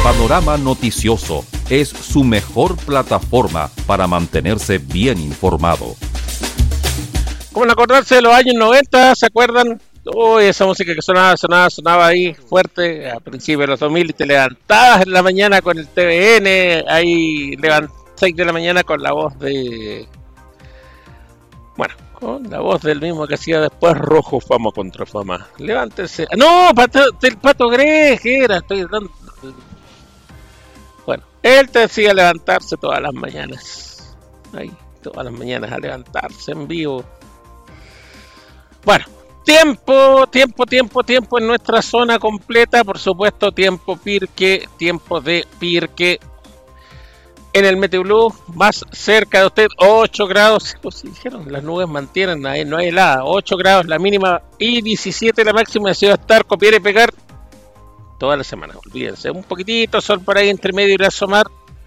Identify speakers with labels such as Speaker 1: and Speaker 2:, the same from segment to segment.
Speaker 1: Panorama Noticioso es su mejor plataforma para mantenerse bien informado.
Speaker 2: Como en acordarse de los años 90, ¿se acuerdan? Uy, esa música que sonaba ahí fuerte a principios de los 2000 y te levantabas en la mañana con el TVN, ahí 6 de la mañana con la voz de... Bueno, con la voz del mismo que hacía después Rojo Fama contra Fama. Levántense. ¡No! El Pato Greg era. Estoy hablando. Bueno, él te decía levantarse todas las mañanas. Ahí, todas las mañanas a levantarse en vivo. Bueno, tiempo en nuestra zona completa. Por supuesto, tiempo de Pirque. En el Meteblue, más cerca de usted, 8 grados, pues dijeron, las nubes mantienen, ahí no hay helada, 8 grados la mínima y 17 la máxima, así va a estar, copiar y pegar toda la semana, olvídense, un poquitito sol por ahí entre medio y asomar,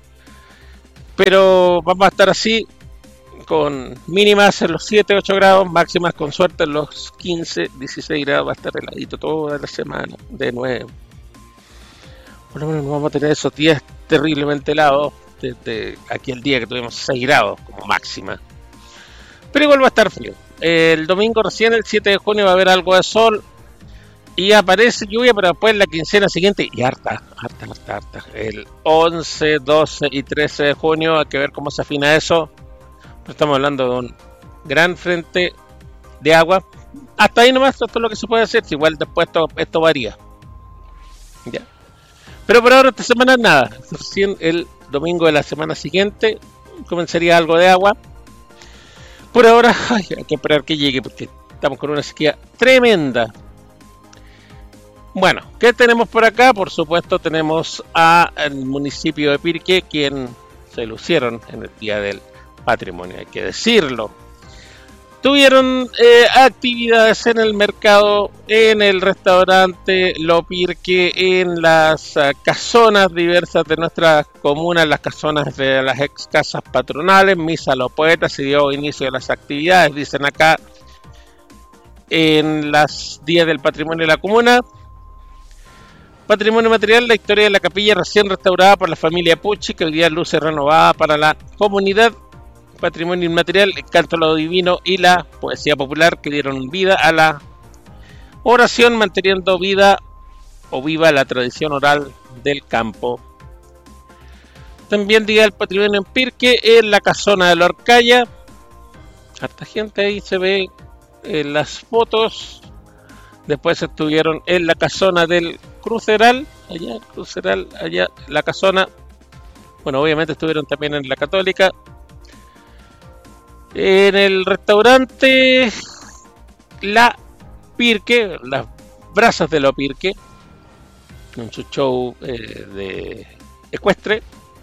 Speaker 2: pero vamos a estar así, con mínimas en los 7, 8 grados, máximas con suerte en los 15, 16 grados, va a estar heladito toda la semana, de nuevo. Por lo menos no vamos a tener esos días terriblemente helados. Desde aquel día que tuvimos 6 grados como máxima, pero igual va a estar frío. El domingo recién, el 7 de junio, va a haber algo de sol y aparece lluvia, pero después la quincena siguiente y harta. El 11, 12 y 13 de junio hay que ver cómo se afina eso, pero estamos hablando de un gran frente de agua. Hasta ahí nomás, esto es lo que se puede hacer, igual después esto varía ya. Pero por ahora esta semana nada, recién el domingo de la semana siguiente comenzaría algo de agua. Por ahora hay que esperar que llegue porque estamos con una sequía tremenda. Bueno, ¿qué tenemos por acá? Por supuesto tenemos al municipio de Pirque, quien se lucieron en el Día del Patrimonio, hay que decirlo. Tuvieron actividades en el mercado, en el restaurante Lo Pirque, en las casonas diversas de nuestras comunas, las casonas de las ex casas patronales, Misa a los Poetas, se dio inicio a las actividades, dicen acá, en las días del patrimonio de la comuna. Patrimonio material, la historia de la capilla recién restaurada por la familia Pucci, que hoy día luce renovada para la comunidad. Patrimonio inmaterial, el canto a lo divino y la poesía popular que dieron vida a la oración, manteniendo viva la tradición oral del campo. También Día del Patrimonio en Pirque, en la casona de la Orcaya. Harta gente ahí se ve en las fotos. Después estuvieron en la casona del Cruceral, allá la casona. Bueno, obviamente estuvieron también en la Católica. En el restaurante La Pirque, las brasas de Lo Pirque, en su show de ecuestre.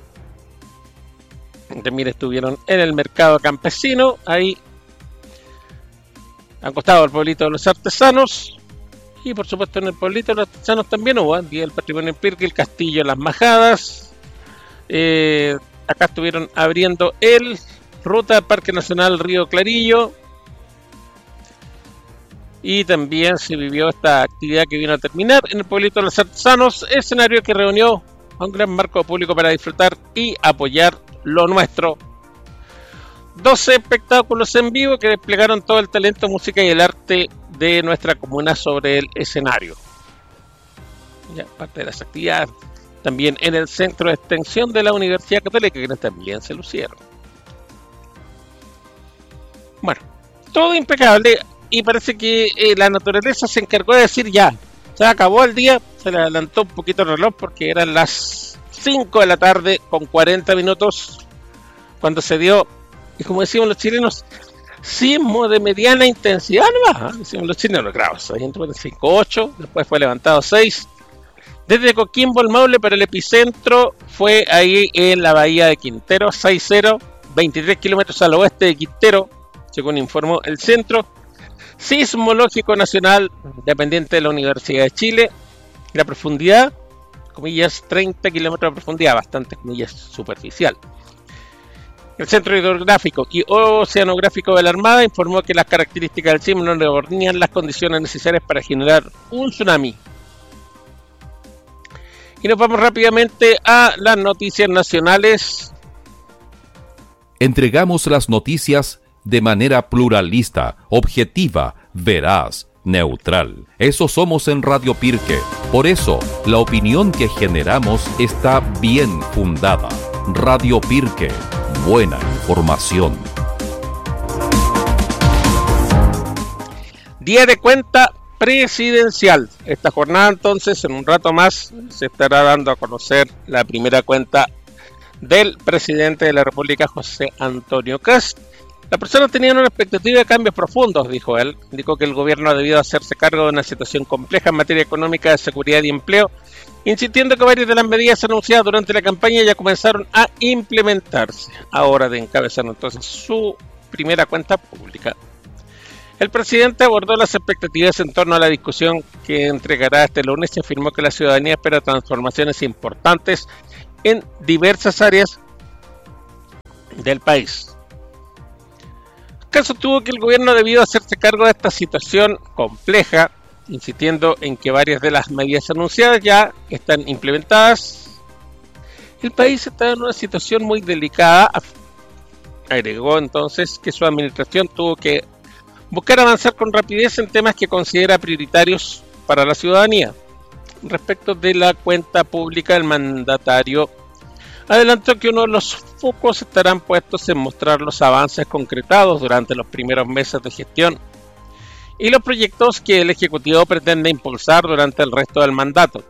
Speaker 2: También estuvieron en el mercado campesino, ahí han costado el pueblito de los artesanos. Y por supuesto en el pueblito de los artesanos también hubo Día del Patrimonio en Pirque, el Castillo Las Majadas. Acá estuvieron abriendo el Ruta Parque Nacional Río Clarillo. Y también se vivió esta actividad que vino a terminar en el pueblito de los artesanos, escenario que reunió a un gran marco público para disfrutar y apoyar lo nuestro. 12 espectáculos en vivo que desplegaron todo el talento, música y el arte de nuestra comuna sobre el escenario. Ya, parte de las actividades también en el centro de extensión de la Universidad Católica, que también se lucieron. Bueno, todo impecable y parece que la naturaleza se encargó de decir ya, se acabó el día, se le adelantó un poquito el reloj porque eran las 5 de la tarde con 40 minutos cuando se dio, y como decimos los chilenos, sismo de mediana intensidad nomás, decimos los chilenos, claro, 5.8, después fue levantado 6, desde Coquimbo al Maule, pero el epicentro fue ahí en la bahía de Quintero, 6.0, 23 kilómetros al oeste de Quintero, según informó el Centro Sismológico Nacional, dependiente de la Universidad de Chile. La profundidad, comillas, 30 kilómetros de profundidad, bastante, comillas, superficial. El Centro Hidrográfico y Oceanográfico de la Armada informó que las características del sismo no reunían las condiciones necesarias para generar un tsunami. Y nos vamos rápidamente a las noticias nacionales.
Speaker 1: Entregamos las noticias de manera pluralista, objetiva, veraz, neutral. Eso somos en Radio Pirque. Por eso, la opinión que generamos está bien fundada. Radio Pirque, buena información.
Speaker 2: Día de cuenta presidencial. Esta jornada entonces, en un rato más, se estará dando a conocer la primera cuenta del presidente de la República, José Antonio Kast. Las personas tenían una expectativa de cambios profundos, dijo él. Indicó que el gobierno ha debido hacerse cargo de una situación compleja en materia económica, de seguridad y empleo, insistiendo que varias de las medidas anunciadas durante la campaña ya comenzaron a implementarse. Ahora de encabezar entonces su primera cuenta pública. El presidente abordó las expectativas en torno a la discusión que entregará este lunes y afirmó que la ciudadanía espera transformaciones importantes en diversas áreas del país. Kast sostuvo que el gobierno ha debido hacerse cargo de esta situación compleja, insistiendo en que varias de las medidas anunciadas ya están implementadas. El país está en una situación muy delicada. Agregó entonces que su administración tuvo que buscar avanzar con rapidez en temas que considera prioritarios para la ciudadanía. Respecto de la cuenta pública, el mandatario adelantó que uno de los focos estarán puestos en mostrar los avances concretados durante los primeros meses de gestión y los proyectos que el Ejecutivo pretende impulsar durante el resto del mandato.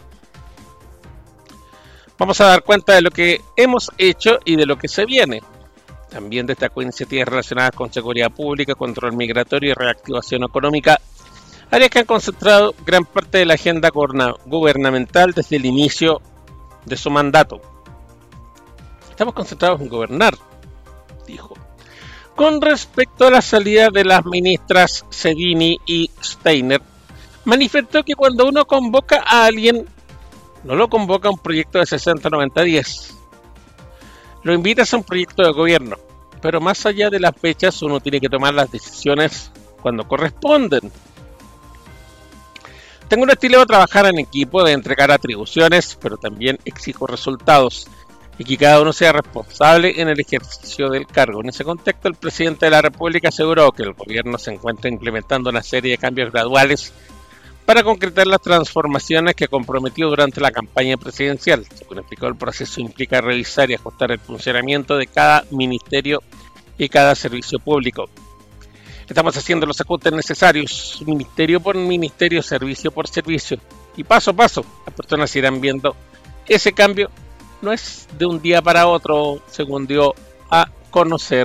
Speaker 2: Vamos a dar cuenta de lo que hemos hecho y de lo que se viene. También destacó iniciativas relacionadas con seguridad pública, control migratorio y reactivación económica, áreas que han concentrado gran parte de la agenda gubernamental desde el inicio de su mandato. Estamos concentrados en gobernar, dijo. Con respecto a la salida de las ministras Sedini y Steiner, manifestó que cuando uno convoca a alguien, no lo convoca a un proyecto de 60-90-10. Lo invitas a un proyecto de gobierno, pero más allá de las fechas uno tiene que tomar las decisiones cuando corresponden. Tengo un estilo de trabajar en equipo, de entregar atribuciones, pero también exijo resultados y que cada uno sea responsable en el ejercicio del cargo. En ese contexto, el presidente de la República aseguró que el gobierno se encuentra implementando una serie de cambios graduales para concretar las transformaciones que comprometió durante la campaña presidencial. Según explicó, el proceso implica revisar y ajustar el funcionamiento de cada ministerio y cada servicio público. Estamos haciendo los ajustes necesarios, ministerio por ministerio, servicio por servicio, y paso a paso las personas irán viendo ese cambio. No es de un día para otro, según dio a conocer.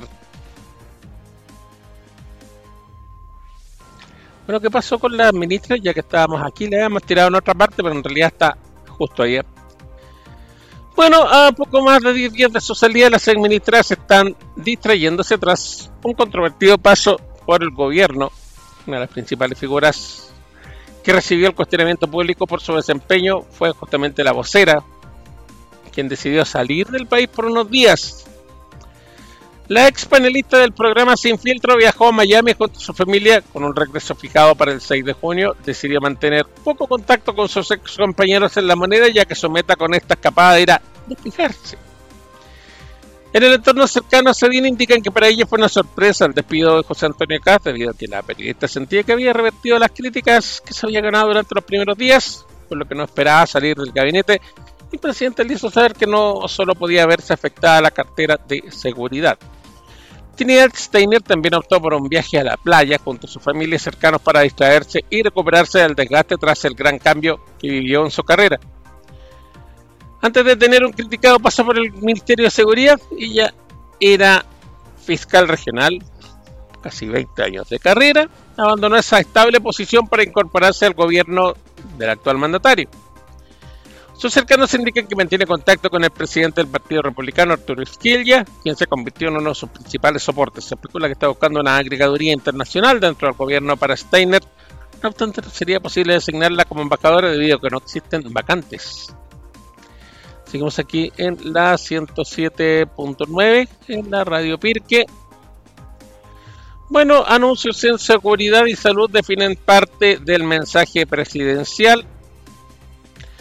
Speaker 2: Bueno, ¿qué pasó con las ministras? Ya que estábamos aquí, le habíamos tirado en otra parte, pero en realidad está justo ayer. Bueno, a poco más de 10 días de su salida, las exministras están distrayéndose tras un controvertido paso por el gobierno. Una de las principales figuras que recibió el cuestionamiento público por su desempeño fue justamente la vocera, quien decidió salir del país por unos días. La ex panelista del programa Sin Filtro viajó a Miami junto a su familia con un regreso fijado para el 6 de junio. Decidió mantener poco contacto con sus ex compañeros en La Moneda, ya que su meta con esta escapada era despejarse. En el entorno cercano a Sedini indican que para ella fue una sorpresa el despido de José Antonio Kast, debido a que la periodista sentía que había revertido las críticas que se había ganado durante los primeros días, por lo que no esperaba salir del gabinete. El presidente le hizo saber que no solo podía verse afectada la cartera de seguridad. Trinidad Steiner también optó por un viaje a la playa junto a su familia y cercanos para distraerse y recuperarse del desgaste tras el gran cambio que vivió en su carrera. Antes de tener un criticado paso por el Ministerio de Seguridad, ella era fiscal regional, casi 20 años de carrera, abandonó esa estable posición para incorporarse al gobierno del actual mandatario. Sus cercanos indican que mantiene contacto con el presidente del Partido Republicano, Arturo Scalia, quien se convirtió en uno de sus principales soportes. Se especula que está buscando una agregaduría internacional dentro del gobierno para Steiner. No obstante, sería posible designarla como embajadora debido a que no existen vacantes. Seguimos aquí en la 107.9, en la Radio Pirque. Bueno, anuncios en seguridad y salud definen parte del mensaje presidencial.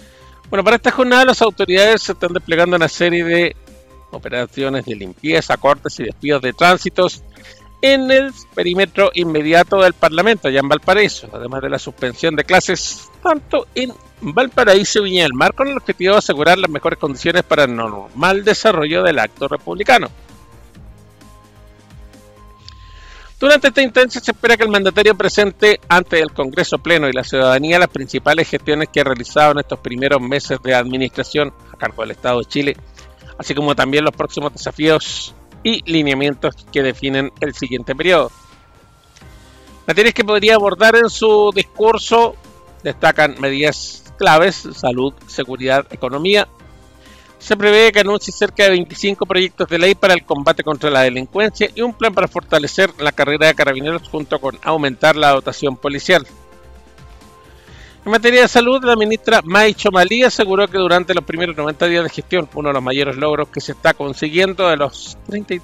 Speaker 2: Bueno, para esta jornada las autoridades se están desplegando una serie de operaciones de limpieza, cortes y despidos de tránsitos en el perímetro inmediato del Parlamento, allá en Valparaíso, además de la suspensión de clases tanto en Valparaíso y Viña del Mar, con el objetivo de asegurar las mejores condiciones para el normal desarrollo del acto republicano. Durante esta instancia se espera que el mandatario presente ante el Congreso Pleno y la ciudadanía las principales gestiones que ha realizado en estos primeros meses de administración a cargo del Estado de Chile, así como también los próximos desafíos y lineamientos que definen el siguiente periodo. Materias que podría abordar en su discurso destacan medidas claves: salud, seguridad, economía. Se prevé que anuncie cerca de 25 proyectos de ley para el combate contra la delincuencia y un plan para fortalecer la carrera de carabineros junto con aumentar la dotación policial. En materia de salud, la ministra May Chomalí aseguró que durante los primeros 90 días de gestión, uno de los mayores logros que se está consiguiendo de los 33